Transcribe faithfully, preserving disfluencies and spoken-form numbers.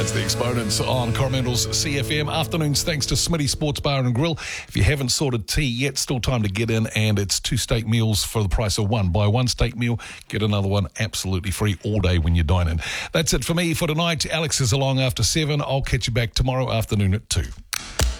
It's the Exponents on Coromandel's C F M. Afternoons thanks to Smitty Sports Bar and Grill. If you haven't sorted tea yet, still time to get in, and it's two steak meals for the price of one. Buy one steak meal, get another one absolutely free all day when you dine in. That's it for me for tonight. Alex is along after seven. I'll catch you back tomorrow afternoon at two.